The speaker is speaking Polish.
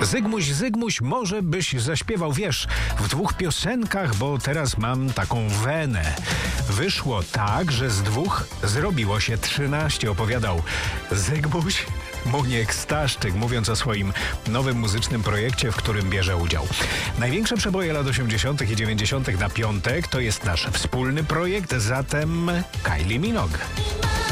Zygmuś, może byś zaśpiewał, wiesz, w 2 piosenkach, bo teraz mam taką wenę. Wyszło tak, że z 2 zrobiło się 13, opowiadał Zygmuś Muniek Staszczyk, mówiąc o swoim nowym muzycznym projekcie, w którym bierze udział. Największe przeboje lat 80. i 90. na piątek to jest nasz wspólny projekt, zatem Kylie Minogue.